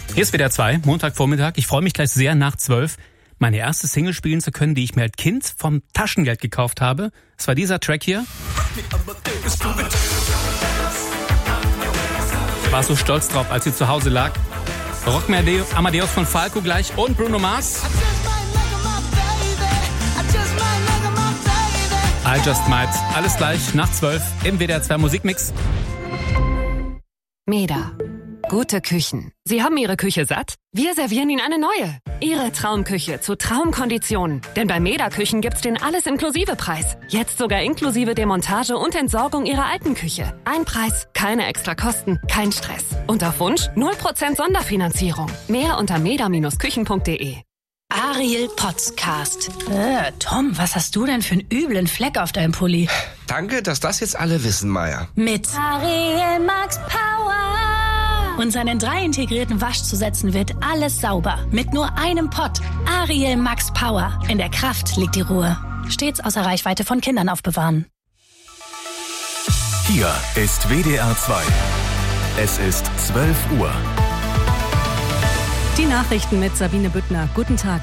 Hier ist WDR 2, Montagvormittag. Ich freue mich gleich sehr, nach 12 meine erste Single spielen zu können, die ich mir als Kind vom Taschengeld gekauft habe. Es war dieser Track hier. Ich war so stolz drauf, als sie zu Hause lag. Rock Amadeus von Falco gleich und Bruno Mars. I Just Might. Alles gleich nach 12 im WDR 2 Musikmix. Meda. Gute Küchen. Sie haben Ihre Küche satt? Wir servieren Ihnen eine neue. Ihre Traumküche zu Traumkonditionen. Denn bei Meda Küchen gibt's den Alles-Inklusive-Preis. Jetzt sogar inklusive Demontage und Entsorgung Ihrer alten Küche. Ein Preis, keine extra Kosten, kein Stress. Und auf Wunsch 0% Sonderfinanzierung. Mehr unter meda-küchen.de. Ariel Podcast. Tom, was hast du denn für einen üblen Fleck auf deinem Pulli? Danke, dass das jetzt alle wissen, Maya. Mit Ariel Max Power. Und seinen 3 integrierten Waschzusätzen wird alles sauber. Mit nur einem Pott. Ariel Max Power. In der Kraft liegt die Ruhe. Stets außer Reichweite von Kindern aufbewahren. Hier ist WDR 2. Es ist 12 Uhr. Die Nachrichten mit Sabine Büttner. Guten Tag.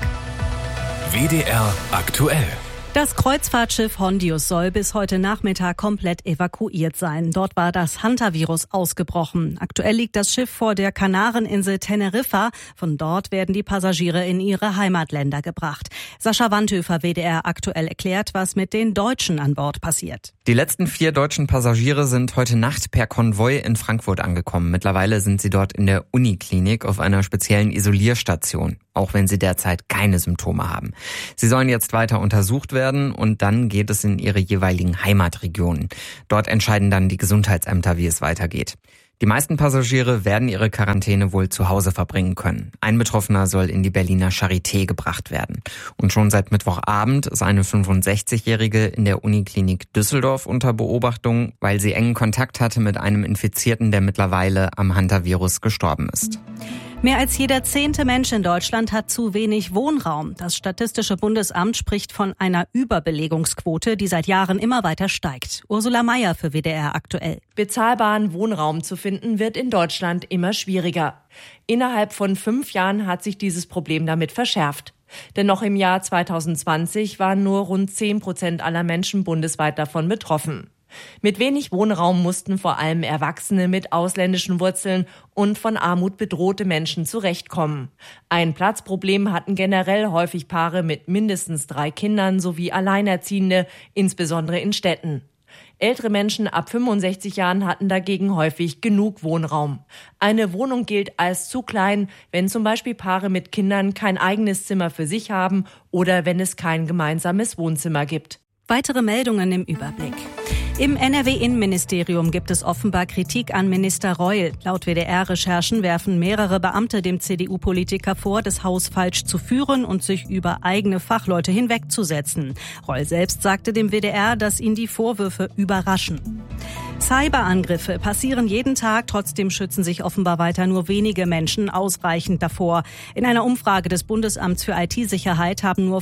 WDR aktuell. Das Kreuzfahrtschiff Hondius soll bis heute Nachmittag komplett evakuiert sein. Dort war das Hantavirus ausgebrochen. Aktuell liegt das Schiff vor der Kanareninsel Teneriffa. Von dort werden die Passagiere in ihre Heimatländer gebracht. Sascha Wandhöfer, WDR aktuell, erklärt, was mit den Deutschen an Bord passiert. Die letzten 4 deutschen Passagiere sind heute Nacht per Konvoi in Frankfurt angekommen. Mittlerweile sind sie dort in der Uniklinik auf einer speziellen Isolierstation, auch wenn sie derzeit keine Symptome haben. Sie sollen jetzt weiter untersucht werden und dann geht es in ihre jeweiligen Heimatregionen. Dort entscheiden dann die Gesundheitsämter, wie es weitergeht. Die meisten Passagiere werden ihre Quarantäne wohl zu Hause verbringen können. Ein Betroffener soll in die Berliner Charité gebracht werden. Und schon seit Mittwochabend ist eine 65-Jährige in der Uniklinik Düsseldorf unter Beobachtung, weil sie engen Kontakt hatte mit einem Infizierten, der mittlerweile am Hantavirus gestorben ist. Mehr als jeder 10. Mensch in Deutschland hat zu wenig Wohnraum. Das Statistische Bundesamt spricht von einer Überbelegungsquote, die seit Jahren immer weiter steigt. Ursula Mayer für WDR aktuell. Bezahlbaren Wohnraum zu finden wird in Deutschland immer schwieriger. Innerhalb von 5 Jahren hat sich dieses Problem damit verschärft. Denn noch im Jahr 2020 waren nur rund 10% aller Menschen bundesweit davon betroffen. Mit wenig Wohnraum mussten vor allem Erwachsene mit ausländischen Wurzeln und von Armut bedrohte Menschen zurechtkommen. Ein Platzproblem hatten generell häufig Paare mit mindestens 3 Kindern sowie Alleinerziehende, insbesondere in Städten. Ältere Menschen ab 65 Jahren hatten dagegen häufig genug Wohnraum. Eine Wohnung gilt als zu klein, wenn zum Beispiel Paare mit Kindern kein eigenes Zimmer für sich haben oder wenn es kein gemeinsames Wohnzimmer gibt. Weitere Meldungen im Überblick. Im NRW-Innenministerium gibt es offenbar Kritik an Minister Reul. Laut WDR-Recherchen werfen mehrere Beamte dem CDU-Politiker vor, das Haus falsch zu führen und sich über eigene Fachleute hinwegzusetzen. Reul selbst sagte dem WDR, dass ihn die Vorwürfe überraschen. Cyberangriffe passieren jeden Tag, trotzdem schützen sich offenbar weiter nur wenige Menschen ausreichend davor. In einer Umfrage des Bundesamts für IT-Sicherheit haben nur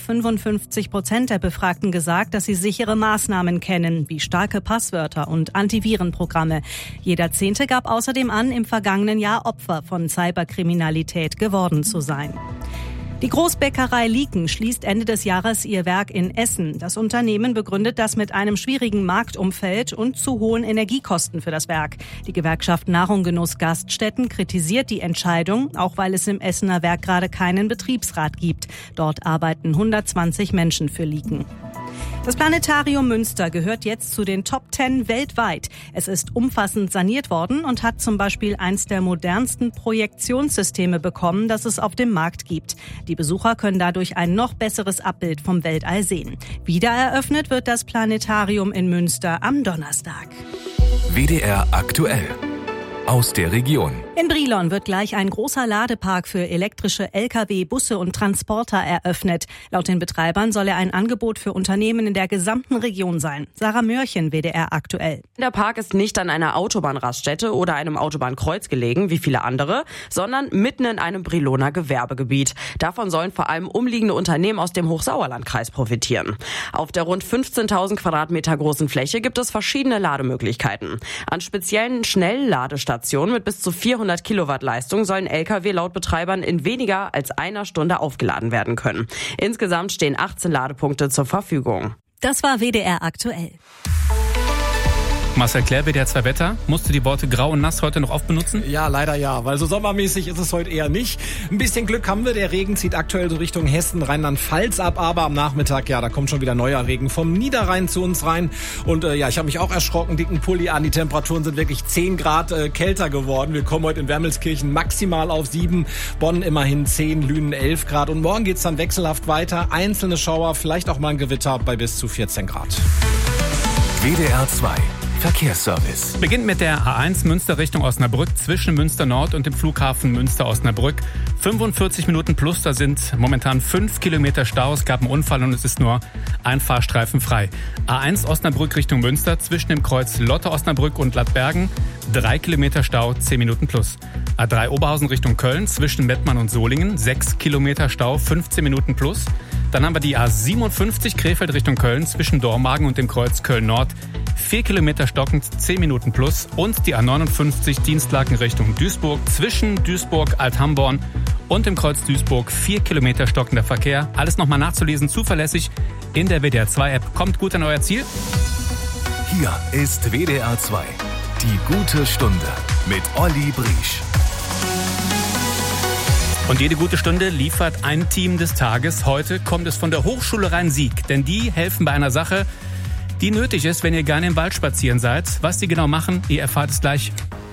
55% der Befragten gesagt, dass sie sichere Maßnahmen kennen, wie starke Passwörter und Antivirenprogramme. Jeder 10. gab außerdem an, im vergangenen Jahr Opfer von Cyberkriminalität geworden zu sein. Die Großbäckerei Lieken schließt Ende des Jahres ihr Werk in Essen. Das Unternehmen begründet das mit einem schwierigen Marktumfeld und zu hohen Energiekosten für das Werk. Die Gewerkschaft Nahrung Genuss Gaststätten kritisiert die Entscheidung, auch weil es im Essener Werk gerade keinen Betriebsrat gibt. Dort arbeiten 120 Menschen für Lieken. Das Planetarium Münster gehört jetzt zu den Top 10 weltweit. Es ist umfassend saniert worden und hat zum Beispiel eins der modernsten Projektionssysteme bekommen, das es auf dem Markt gibt. Die Besucher können dadurch ein noch besseres Abbild vom Weltall sehen. Wieder eröffnet wird das Planetarium in Münster am Donnerstag. WDR aktuell. Aus der Region. In Brilon wird gleich ein großer Ladepark für elektrische Lkw, Busse und Transporter eröffnet. Laut den Betreibern soll er ein Angebot für Unternehmen in der gesamten Region sein. Sarah Mörchen, WDR aktuell. Der Park ist nicht an einer Autobahnraststätte oder einem Autobahnkreuz gelegen, wie viele andere, sondern mitten in einem Briloner Gewerbegebiet. Davon sollen vor allem umliegende Unternehmen aus dem Hochsauerlandkreis profitieren. Auf der rund 15.000 Quadratmeter großen Fläche gibt es verschiedene Lademöglichkeiten. An speziellen Schnellladestationen Ladestationen mit bis zu 400 Kilowatt Leistung sollen Lkw laut Betreibern in weniger als einer Stunde aufgeladen werden können. Insgesamt stehen 18 Ladepunkte zur Verfügung. Das war WDR aktuell. Marcel Claire, WDR 2 Wetter. Musst du die Worte grau und nass heute noch oft benutzen? Ja, leider ja, weil so sommermäßig ist es heute eher nicht. Ein bisschen Glück haben wir, der Regen zieht aktuell so Richtung Hessen, Rheinland-Pfalz ab, aber am Nachmittag, ja, da kommt schon wieder neuer Regen vom Niederrhein zu uns rein. Und ja, ich habe mich auch erschrocken, dicken Pulli an, die Temperaturen sind wirklich 10 Grad kälter geworden. Wir kommen heute in Wermelskirchen maximal auf 7, Bonn immerhin 10, Lünen 11 Grad. Und morgen geht's dann wechselhaft weiter, einzelne Schauer, vielleicht auch mal ein Gewitter bei bis zu 14 Grad. WDR 2 Verkehrsservice. Beginnt mit der A1 Münster Richtung Osnabrück zwischen Münster Nord und dem Flughafen Münster-Osnabrück. 45 Minuten plus, da sind momentan 5 Kilometer Stau. Es gab einen Unfall und es ist nur ein Fahrstreifen frei. A1 Osnabrück Richtung Münster zwischen dem Kreuz Lotte-Osnabrück und Lattbergen. 3 Kilometer Stau, 10 Minuten plus. A3 Oberhausen Richtung Köln zwischen Mettmann und Solingen. 6 Kilometer Stau, 15 Minuten plus. Dann haben wir die A57 Krefeld Richtung Köln zwischen Dormagen und dem Kreuz Köln-Nord. 4 Kilometer stockend, 10 Minuten plus. Und die A59 Dienstlaken Richtung Duisburg zwischen Duisburg, Althamborn und dem Kreuz Duisburg. 4 Kilometer stockender Verkehr. Alles nochmal nachzulesen, zuverlässig in der WDR 2 App. Kommt gut an euer Ziel. Hier ist WDR 2. Die gute Stunde mit Olli Briesch. Und jede gute Stunde liefert ein Team des Tages. Heute kommt es von der Hochschule Rhein-Sieg, denn die helfen bei einer Sache, die nötig ist, wenn ihr gerne im Wald spazieren seid. Was die genau machen, ihr erfahrt es gleich.